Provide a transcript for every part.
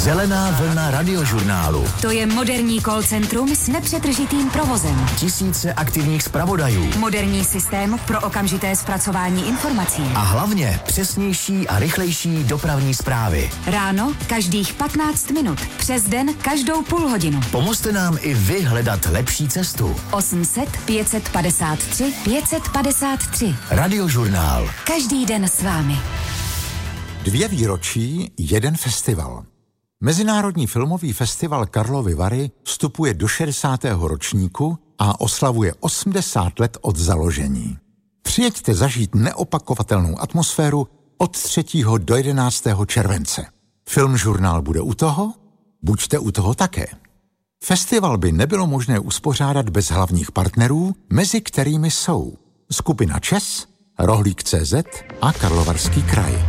Zelená vlna radiožurnálu. To je moderní call centrum s nepřetržitým provozem. Tisíce aktivních zpravodajů. Moderní systém pro okamžité zpracování informací. A hlavně přesnější a rychlejší dopravní zprávy. Ráno každých 15 minut. Přes den každou půl hodinu. Pomozte nám i vy hledat lepší cestu. 800 553 553. Radiožurnál. Každý den s vámi. 2 výročí, 1 festival. Mezinárodní filmový festival Karlovy Vary vstupuje do 60. ročníku a oslavuje 80 let od založení. Přijeďte zažít neopakovatelnou atmosféru od 3. do 11. července. Filmžurnál bude u toho? Buďte u toho také. Festival by nebylo možné uspořádat bez hlavních partnerů, mezi kterými jsou skupina ČES, Rohlík.cz a Karlovarský kraj.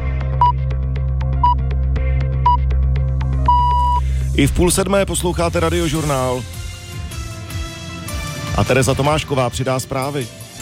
I v 6:30 posloucháte Radiožurnál. A Tereza Tomášková přidá zprávy.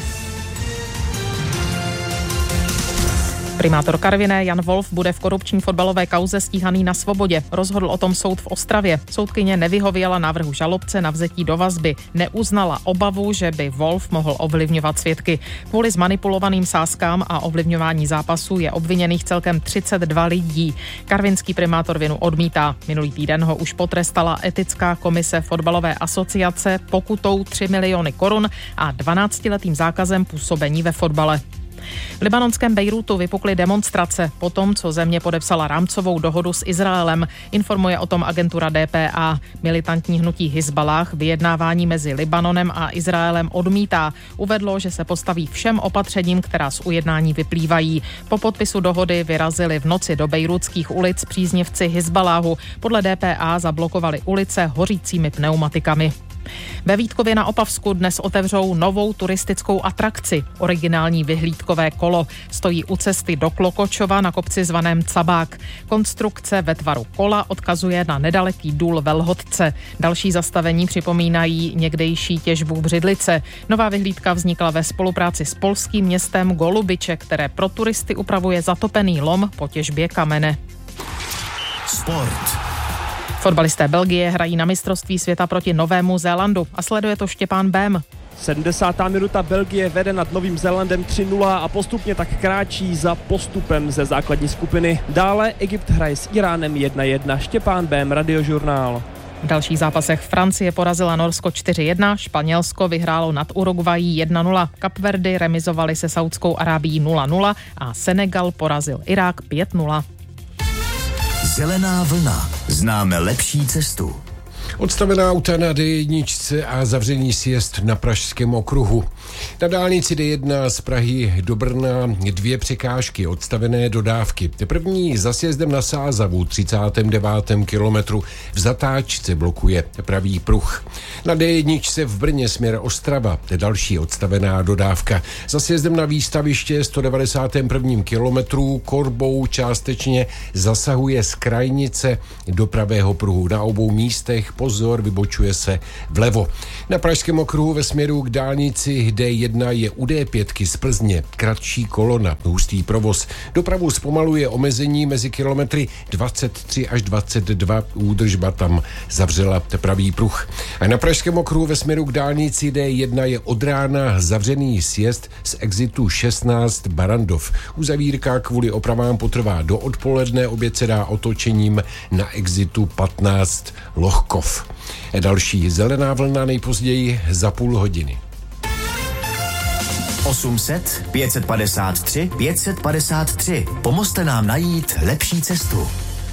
Primátor Karviné Jan Wolf bude v korupční fotbalové kauze stíhaný na svobodě. Rozhodl o tom soud v Ostravě. Soudkyně nevyhověla návrhu žalobce na vzetí do vazby. Neuznala obavu, že by Wolf mohl ovlivňovat svědky. Kvůli zmanipulovaným sázkám a ovlivňování zápasu je obviněných celkem 32 lidí. Karvinský primátor vinu odmítá. Minulý týden ho už potrestala etická komise fotbalové asociace pokutou 3 miliony korun a 12letým zákazem působení ve fotbale. V libanonském Bejrútu vypukly demonstrace po tom, co země podepsala rámcovou dohodu s Izraelem. Informuje o tom agentura DPA. Militantní hnutí Hizballáh vyjednávání mezi Libanonem a Izraelem odmítá. Uvedlo, že se postaví všem opatřením, která z ujednání vyplývají. Po podpisu dohody vyrazili v noci do bejrútských ulic příznivci Hizballáhu. Podle DPA zablokovali ulice hořícími pneumatikami. Ve Vítkově na Opavsku dnes otevřou novou turistickou atrakci. Originální vyhlídkové kolo stojí u cesty do Klokočova na kopci zvaném Cabák. Konstrukce ve tvaru kola odkazuje na nedaleký důl Velhodce. Další zastavení připomínají někdejší těžbu Břidlice. Nová vyhlídka vznikla ve spolupráci s polským městem Golubiče, které pro turisty upravuje zatopený lom po těžbě kamene. Sport. Fotbalisté Belgie hrají na mistrovství světa proti Novému Zélandu a sleduje to Štěpán Bém. 70. minuta, Belgie vede nad Novým Zélandem 3-0 a postupně tak kráčí za postupem ze základní skupiny. Dále Egypt hraje s Iránem 1-1. Štěpán Bém, Radiožurnál. V dalších zápasech Francie porazila Norsko 4-1, Španělsko vyhrálo nad Uruguayí 1-0, Kapverdy remizovali se Saudskou Arábií 0-0 a Senegal porazil Irák 5-0. Zelená vlna. Známe lepší cestu. Odstavená auta na D1 a zavřený sjezd na Pražském okruhu. Na dálnici D1 z Prahy do Brna 2 překážky, odstavené dodávky. První za sjezdem na Sázavu 39. kilometru v zatáčce blokuje pravý pruh. Na D1 v Brně směr Ostrava další odstavená dodávka. Za sjezdem na výstaviště 191. kilometru korbou částečně zasahuje z krajnice do pravého pruhu. Na obou místech pozor, vybočuje se vlevo. Na Pražském okruhu ve směru k dálnici D1 je u D5 z Plzně kratší kolona, hustý provoz. Dopravu zpomaluje omezení mezi kilometry 23 až 22, údržba tam zavřela pravý pruh. A na Pražském okruhu ve směru k dálnici D1 je od rána zavřený sjezd z exitu 16 Barandov. Uzavírka kvůli opravám potrvá do odpoledne, oběd se dá otočením na exitu 15 Lohkov. Další zelená vlna nejpozději za půl hodiny. 800 553 553. Pomozte nám najít lepší cestu.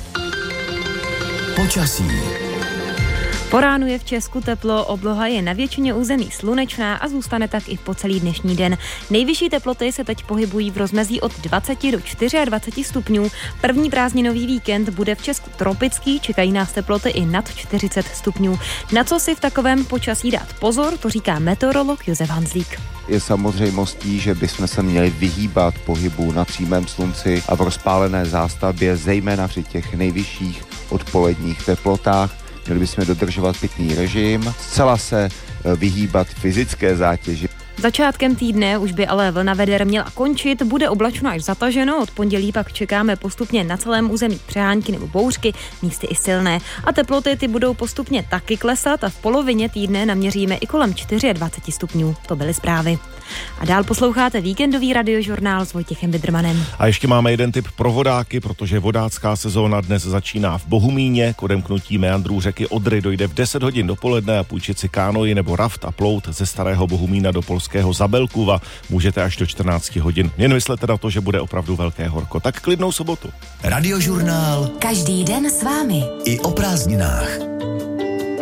Počasí. Po ránu je v Česku teplo, obloha je na většině území slunečná a zůstane tak i po celý dnešní den. Nejvyšší teploty se teď pohybují v rozmezí od 20 do 24 stupňů. První prázdninový víkend bude v Česku tropický, čekají nás teploty i nad 40 stupňů. Na co si v takovém počasí dát pozor, to říká meteorolog Josef Hanzlík. Je samozřejmostí, že bychom se měli vyhýbat pohybu na přímém slunci a v rozpálené zástavbě, zejména při těch nejvyšších odpoledních teplotách. Měli bychom dodržovat pitný režim, zcela se vyhýbat fyzické zátěži. Začátkem týdne už by ale vlna veder měla končit, bude oblačno až zataženo, od pondělí pak čekáme postupně na celém území přehánky nebo bouřky, místy i silné. A teploty ty budou postupně taky klesat a v polovině týdne naměříme i kolem 24 stupňů. To byly zprávy. A dál posloucháte víkendový radiožurnál s Vojtěchem Bidrmanem. A ještě máme jeden tip pro vodáky, protože vodácká sezóna dnes začíná v Bohumíně. K odemknutí meandrů řeky Odry dojde v 10 hodin dopoledne a půjčit si kánoji nebo raft a plout ze Starého Bohumína do polského Zabelkuva můžete až do 14 hodin. Jen myslete na to, že bude opravdu velké horko. Tak klidnou sobotu. Radiožurnál. Každý den s vámi. I o prázdninách.